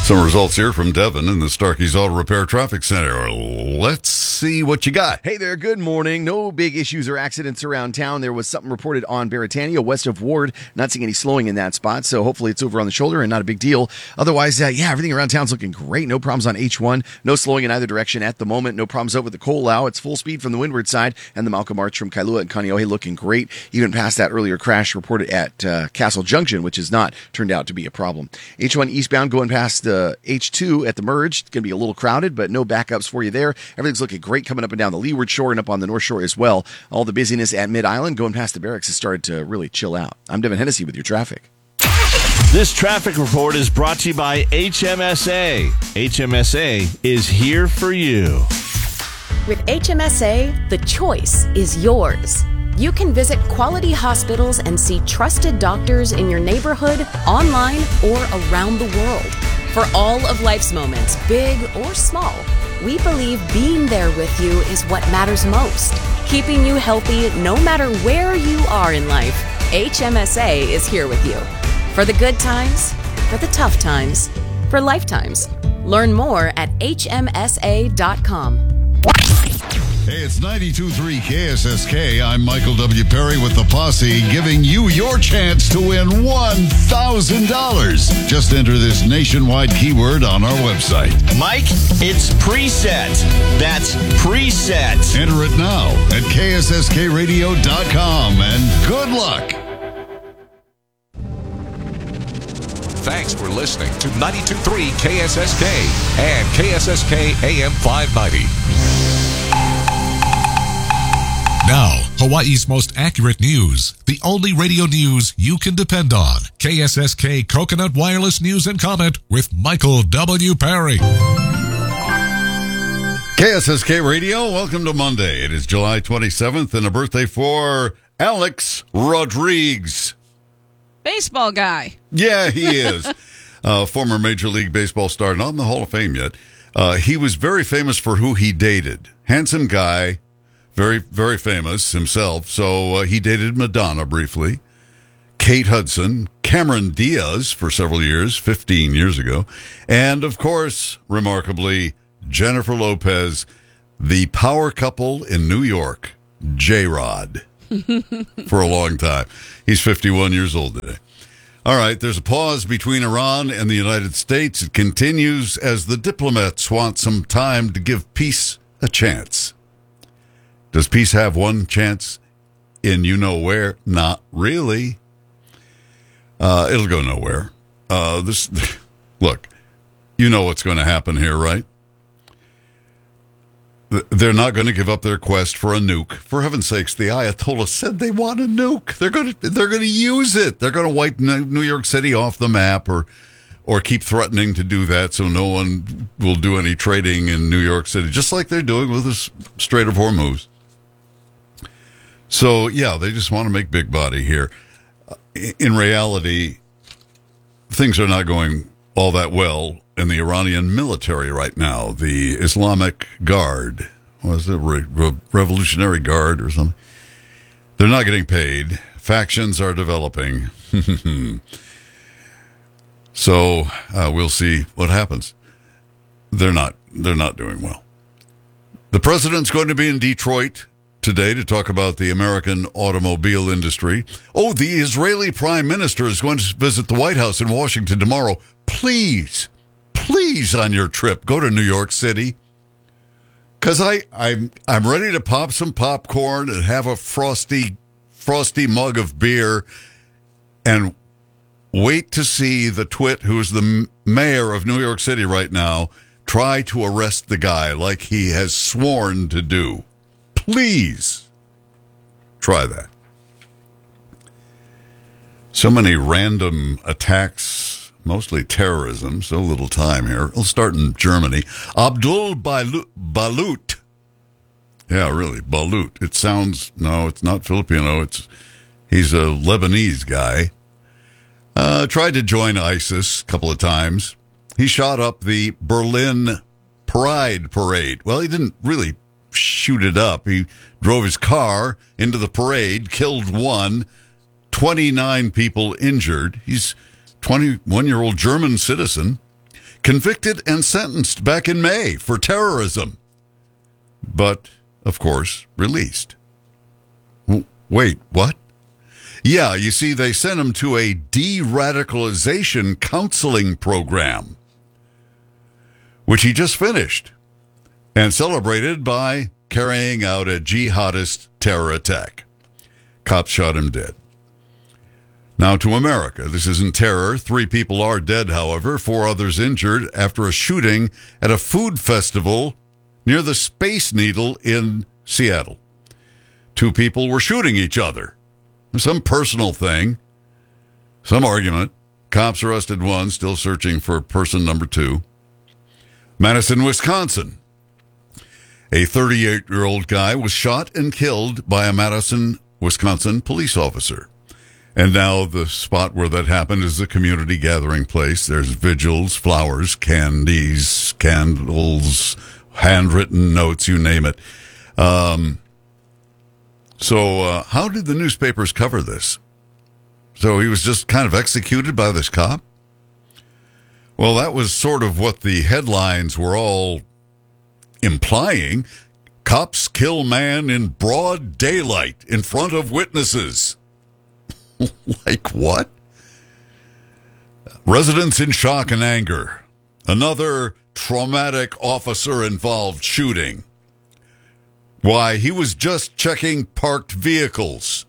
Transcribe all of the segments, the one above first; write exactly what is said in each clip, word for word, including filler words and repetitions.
Some results here from Devin in the Starkey's Auto Repair Traffic Center. Let's see what you got. Hey there, good morning. No big issues or accidents around town. There was something reported on Veritania, west of Ward. Not seeing any slowing in that spot, so hopefully it's over on the shoulder and not a big deal. Otherwise, uh, yeah, everything around town's looking great. No problems on H one. No slowing in either direction at the moment. No problems over the Colau. It's full speed from the windward side, and the Malcolm Arch from Kailua and Kaneohe looking great. Even past that earlier crash reported at uh, Castle Junction, which has not turned out to be a problem. H one eastbound going past the uh, H two at the merge. It's going to be a little crowded, but no backups for you there. Everything's looking great coming up and down the leeward shore and up on the north shore as well. All the busyness at Mid-Island going past the barracks has started to really chill out. I'm Devin Hennessy with your traffic. This traffic report is brought to you by H M S A. H M S A is here for you. With H M S A, the choice is yours. You can visit quality hospitals and see trusted doctors in your neighborhood, online, or around the world. For all of life's moments, big or small, we believe being there with you is what matters most. Keeping you healthy no matter where you are in life, H M S A is here with you. For the good times, for the tough times, for lifetimes. Learn more at H M S A dot com. Hey, it's ninety-two point three K S S K. I'm Michael W. Perry with the Posse, giving you your chance to win one thousand dollars. Just enter this nationwide keyword on our website. Mike, it's preset. That's preset. Enter it now at K S S K radio dot com, and good luck. Thanks for listening to ninety-two point three K S S K and K S S K A M five ninety. Now, Hawaii's most accurate news. The only radio news you can depend on. K S S K Coconut Wireless News and Comment with Michael W. Perry. K S S K Radio, welcome to Monday. It is July twenty-seventh and a birthday for Alex Rodriguez. Baseball guy. Yeah, he is. uh, former Major League Baseball star, not in the Hall of Fame yet. Uh, he was very famous for who he dated. Handsome guy. Very, very famous himself. So uh, he dated Madonna briefly, Kate Hudson, Cameron Diaz for several years, fifteen years ago, and, of course, remarkably, Jennifer Lopez, the power couple in New York, J-Rod, for a long time. He's fifty-one years old today. All right, there's a pause between Iran and the United States. It continues as the diplomats want some time to give peace a chance. Does peace have one chance in you-know-where? Not really. Uh, it'll go nowhere. Uh, this, look, you know what's going to happen here, right? They're not going to give up their quest for a nuke. For heaven's sakes, the Ayatollah said they want a nuke. They're going to they're going to use it. They're going to wipe New York City off the map, or or keep threatening to do that so no one will do any trading in New York City, just like they're doing with the Strait of Hormuz. So, yeah, they just want to make big body here. In reality, things are not going all that well in the Iranian military right now. The Islamic Guard, what is it, Re- Re- Revolutionary Guard or something? They're not getting paid. Factions are developing. So uh, we'll see what happens. They're not. They're not doing well. The president's going to be in Detroit today to talk about the American automobile industry. Oh, the Israeli prime minister is going to visit the White House in Washington tomorrow. Please, please, on your trip, go to New York City. Because I, I'm, I'm ready to pop some popcorn and have a frosty, frosty mug of beer and wait to see the twit who's the mayor of New York City right now try to arrest the guy like he has sworn to do. Please try that. So many random attacks, mostly terrorism, so little time here. We'll start in Germany. Abdul Balut. Yeah, really, Balut. It sounds, no, it's not Filipino. It's He's a Lebanese guy. Uh, tried to join ISIS a couple of times. He shot up the Berlin Pride Parade. Well, he didn't really shoot it up. He drove his car into the parade, killed one, twenty-nine people injured. He's a twenty-one-year-old German citizen. convicted and sentenced back in May for terrorism, but, of course, released. Wait, what? Yeah, you see, they sent him to a de-radicalization counseling program, which he just finished, and celebrated by carrying out a jihadist terror attack. Cops shot him dead. Now to America. This isn't terror. Three people are dead, however, four others injured after a shooting at a food festival near the Space Needle in Seattle. Two people were shooting each other. Some personal thing, some argument. Cops arrested one, still searching for person number two. Madison, Wisconsin. A thirty-eight-year-old guy was shot and killed by a Madison, Wisconsin police officer. And now the spot where that happened is a community gathering place. There's vigils, flowers, candies, candles, handwritten notes, you name it. Um... So uh, how did the newspapers cover this? So he was just kind of executed by this cop? Well, that was sort of what the headlines were all implying. Cops kill man in broad daylight in front of witnesses. Like what? Residents in shock and anger. Another traumatic officer-involved shooting. Why, he was just checking parked vehicles.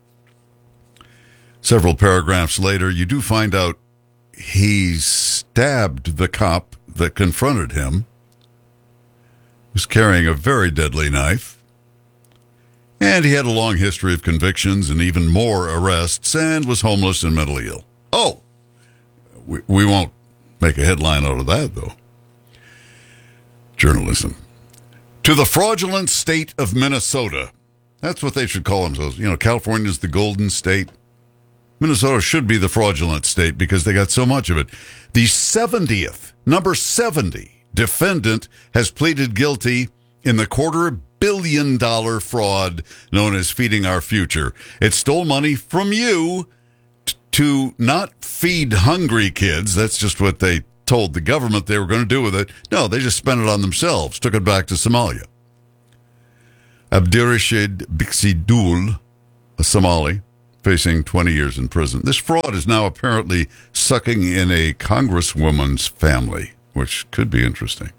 Several paragraphs later, you do find out he stabbed the cop that confronted him. He was carrying a very deadly knife. And he had a long history of convictions and even more arrests and was homeless and mentally ill. Oh, we, we won't make a headline out of that, though. Journalism. To the fraudulent state of Minnesota. That's what they should call themselves. You know, California's the golden state. Minnesota should be the fraudulent state because they got so much of it. The seventieth, number seventy, defendant has pleaded guilty in the quarter billion dollar fraud known as Feeding Our Future. It stole money from you t- to not feed hungry kids. That's just what they told the government they were going to do with it. No, they just spent it on themselves, took it back to Somalia. Abdirashid Bixidul, a Somali, facing twenty years in prison. This fraud is now apparently sucking in a congresswoman's family, which could be interesting.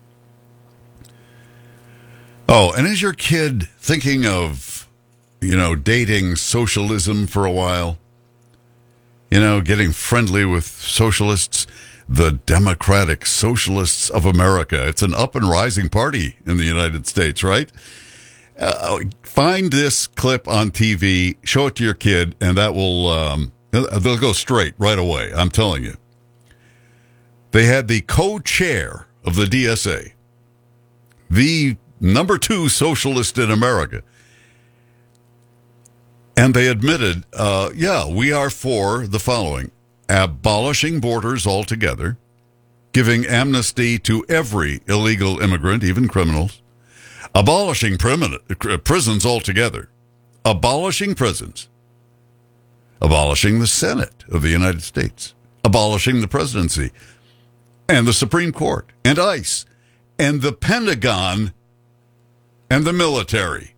Oh, and is your kid thinking of, you know, dating socialism for a while? You know, getting friendly with socialists? The Democratic Socialists of America. It's an up and rising party in the United States, right? Uh, find this clip on T V, show it to your kid, and that will, um, they'll go straight right away. I'm telling you. They had the co-chair of the D S A, the number two socialist in America. And they admitted, uh, yeah, we are for the following. Abolishing borders altogether, giving amnesty to every illegal immigrant, even criminals, abolishing prisons altogether, abolishing prisons, abolishing the Senate of the United States, abolishing the presidency, and the Supreme Court, and ICE, and the Pentagon, and the military.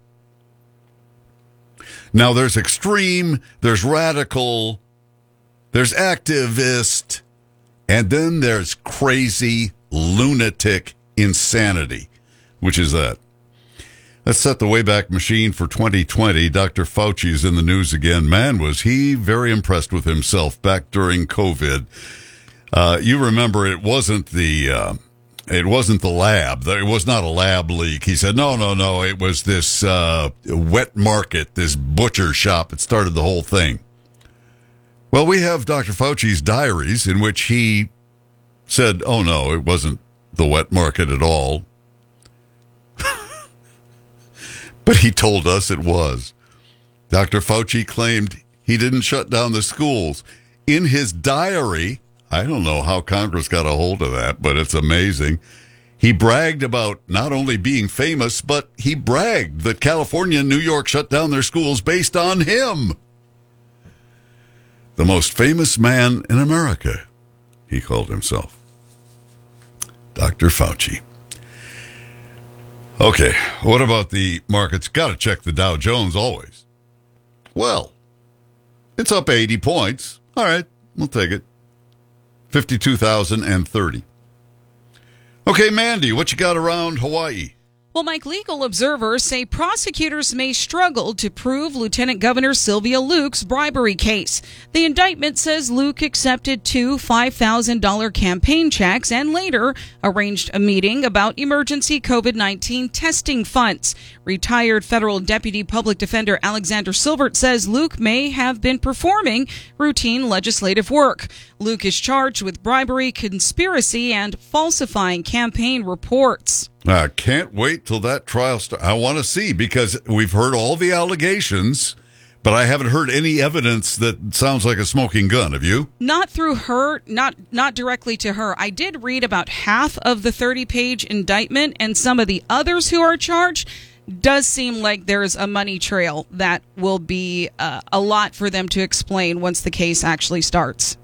Now, there's extreme, there's radical, there's activist, and then there's crazy, lunatic insanity. Which is that? Let's set the Wayback Machine for twenty twenty. Doctor Fauci's in the news again. Man, was he very impressed with himself back during COVID. Uh, you remember it wasn't the uh, it wasn't the lab. It was not a lab leak. He said, no, no, no. It was this uh, wet market, this butcher shop that started the whole thing. Well, we have Doctor Fauci's diaries in which he said, oh, no, it wasn't the wet market at all. But he told us it was. Doctor Fauci claimed he didn't shut down the schools. In his diary, I don't know how Congress got a hold of that, but it's amazing. He bragged about not only being famous, but he bragged that California and New York shut down their schools based on him. The most famous man in America, he called himself. Doctor Fauci. Okay, what about the markets? Got to check the Dow Jones always. Well, it's up eighty points. All right, we'll take it. fifty-two thousand thirty. Okay, Mandy, what you got around Hawaii? Well, Mike, legal observers say prosecutors may struggle to prove Lieutenant Governor Sylvia Luke's bribery case. The indictment says Luke accepted two five thousand dollars campaign checks and later arranged a meeting about emergency COVID nineteen testing funds. Retired federal deputy public defender Alexander Silvert says Luke may have been performing routine legislative work. Luke is charged with bribery, conspiracy, and falsifying campaign reports. I can't wait till that trial starts. I want to see, because we've heard all the allegations, but I haven't heard any evidence that sounds like a smoking gun. Have you? Not through her, not not directly to her. I did read about half of the thirty-page indictment, and some of the others who are charged does seem like there's a money trail that will be uh, a lot for them to explain once the case actually starts.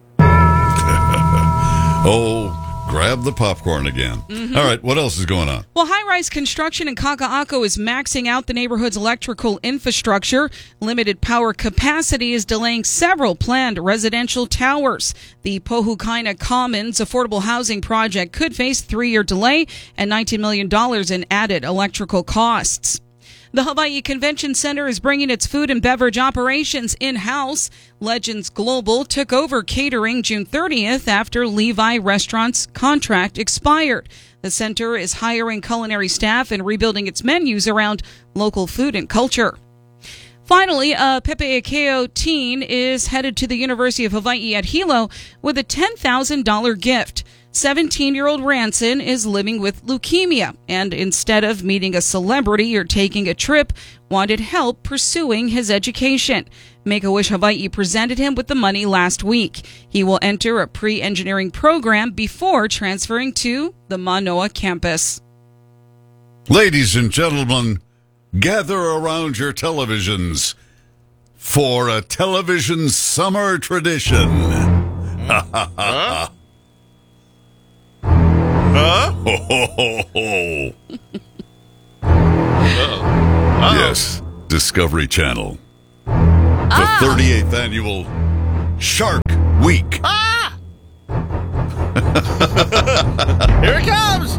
Oh, grab the popcorn again. Mm-hmm. All right, what else is going on? Well, high-rise construction in Kaka'ako is maxing out the neighborhood's electrical infrastructure. Limited power capacity is delaying several planned residential towers. The Pohukaina Commons affordable housing project could face three-year delay and nineteen million dollars in added electrical costs. The Hawaii Convention Center is bringing its food and beverage operations in-house. Legends Global took over catering June thirtieth after Levi Restaurant's contract expired. The center is hiring culinary staff and rebuilding its menus around local food and culture. Finally, a Pepe Akeo teen is headed to the University of Hawaii at Hilo with a ten thousand dollars gift. seventeen-year-old Ranson is living with leukemia and instead of meeting a celebrity or taking a trip, wanted help pursuing his education. Make-A-Wish Hawaii presented him with the money last week. He will enter a pre-engineering program before transferring to the Manoa campus. Ladies and gentlemen, gather around your televisions for a television summer tradition. Huh? Huh? Ho, ho, ho, ho. Uh-oh. Yes, Discovery Channel. The Ah. thirty-eighth annual Shark Week. Ah! Here it comes!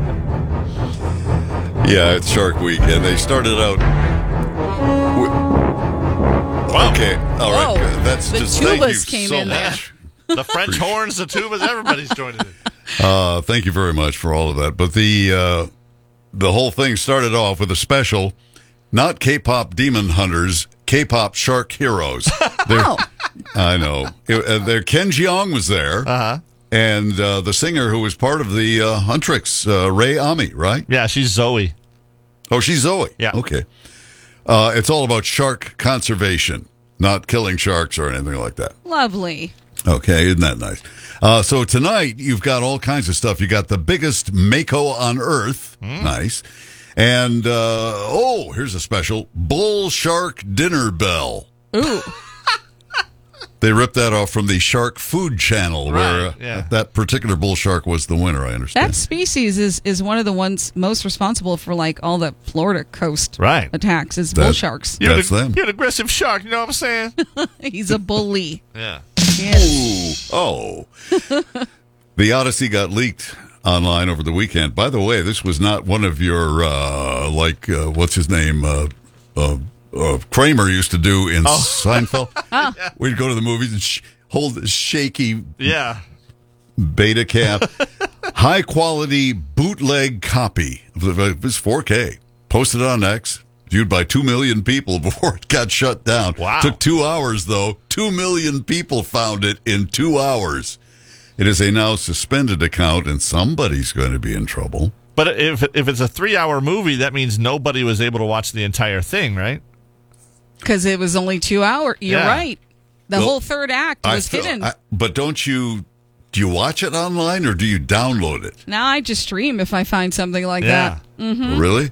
Yeah, it's Shark Week, and they started out. With... Wow. Okay, all right. Whoa. That's The just thank you tubas came so in there. much. The French horns, the tubas, everybody's joining in. Uh, thank you very much for all of that. But the uh, the whole thing started off with a special, not K-pop demon hunters, K-pop shark heroes. Oh. I know. It, uh, there, Ken Jeong was there, Uh-huh. and uh, the singer who was part of the uh, Huntrix, uh, Ray Ami, right? Yeah, she's Zoe. Oh, she's Zoe. Yeah. Okay. Uh, it's all about shark conservation, not killing sharks or anything like that. Lovely. Okay, isn't that nice? Uh, so tonight you've got all kinds of stuff. You got the biggest Mako on Earth, nice, and uh, oh, here's a special bull shark dinner bell. Ooh. They ripped that off from the Shark Food Channel, where uh, Right, yeah. that particular bull shark was the winner. I understand. That species is, is one of the ones most responsible for like all the Florida coast Right. attacks is bull That- sharks. You're That's an, them. You're an aggressive shark, you know what I'm saying? He's a bully. Yeah. Yes. Oh. The Odyssey got leaked online over the weekend. By the way, this was not one of your, uh, like, uh, what's his name? Uh, uh, uh, Kramer used to do in Seinfeld. We'd go to the movies and sh- hold this shaky Yeah. beta cap. High quality bootleg copy. It was four K. Posted on X. Viewed by two million people before it got shut down. Wow. Took two hours, though. Two million people found it in two hours. It is a now suspended account, and somebody's going to be in trouble. But if if it's a three-hour movie, that means nobody was able to watch the entire thing, right? Because it was only two hours. You're Yeah. right. The Well, whole third act I was feel- hidden. I- but don't you, do you watch it online or do you download it? now I just stream if I find something like Yeah. that. Really?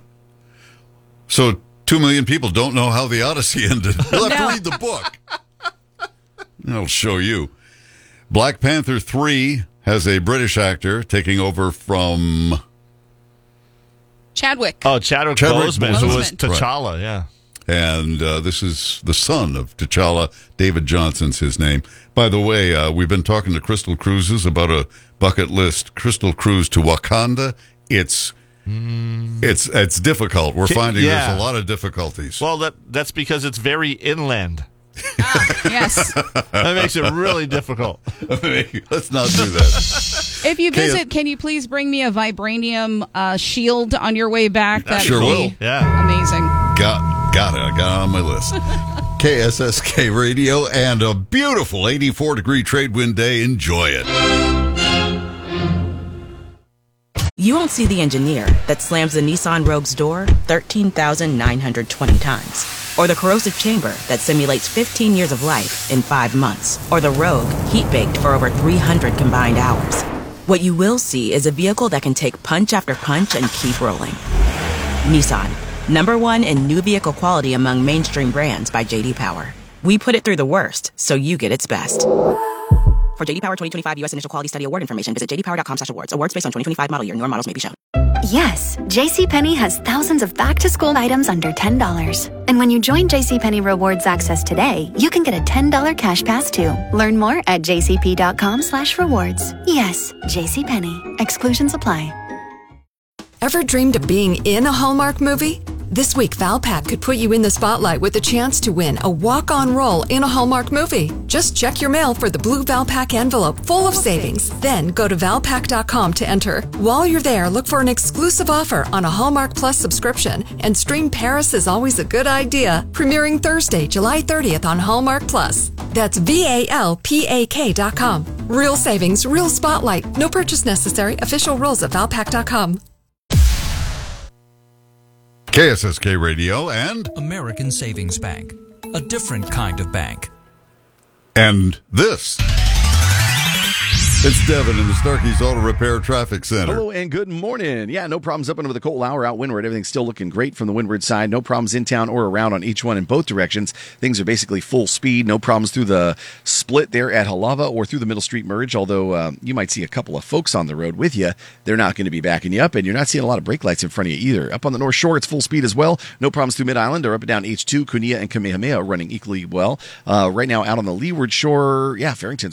So two million people don't know how the Odyssey ended. You'll have No. to read the book. I'll show you. Black Panther three has a British actor taking over from Chadwick. Oh, Chadwick, Chadwick Boseman, who was Boseman. T'Challa, yeah. And uh, this is the son of T'Challa. David Johnson's his name. By the way, uh, we've been talking to Crystal Cruises about a bucket list. Crystal Cruise to Wakanda. It's mm. it's it's difficult. We're finding yeah. there's a lot of difficulties. Well, that that's because it's very inland. Ah, yes. That makes it really difficult. Let's not do that. If you visit, can you please bring me a vibranium uh, shield on your way back? That'd Sure be will. Yeah. amazing. Got got it. I got it on my list. K S S K Radio and a beautiful eighty-four degree trade wind day. Enjoy it. You won't see the engineer that slams the Nissan Rogue's door thirteen thousand nine hundred twenty times. Or the corrosive chamber that simulates fifteen years of life in five months. Or the Rogue heat-baked for over three hundred combined hours. What you will see is a vehicle that can take punch after punch and keep rolling. Nissan, number one in new vehicle quality among mainstream brands by J D Power. We put it through the worst, so you get its best. For J D Power twenty twenty-five U S Initial Quality Study Award information, visit j d power dot com slash awards. Awards based on twenty twenty-five model year. Newer models may be shown. Yes, JCPenney has thousands of back-to-school items under ten dollars. And when you join JCPenney Rewards Access today, you can get a ten dollars cash pass too. Learn more at j c p dot com slash rewards. Yes, JCPenney. Exclusions apply. Ever dreamed of being in a Hallmark movie? This week, Valpak could put you in the spotlight with a chance to win a walk-on role in a Hallmark movie. Just check your mail for the blue Valpak envelope full of savings. Then go to valpak dot com to enter. While you're there, look for an exclusive offer on a Hallmark Plus subscription. And stream Paris is Always a Good Idea, premiering Thursday, July thirtieth on Hallmark Plus. That's V A L P A K dot com. Real savings, real spotlight. No purchase necessary. Official rules at valpak dot com. K S S K Radio and American Savings Bank, a different kind of bank. And this. It's Devin in the Starkey's Auto Repair Traffic Center. Hello and good morning. Yeah, no problems up and over the Coal Hour out windward. Everything's still looking great from the windward side. No problems in town or around on each one in both directions. Things are basically full speed. No problems through the split there at Halava or through the Middle Street Merge, although uh, you might see a couple of folks on the road with you. They're not going to be backing you up, and you're not seeing a lot of brake lights in front of you either. Up on the North Shore, it's full speed as well. No problems through Mid-Island or up and down H two. Kunia and Kamehameha running equally well. Uh, right now out on the Leeward Shore, yeah, Farrington's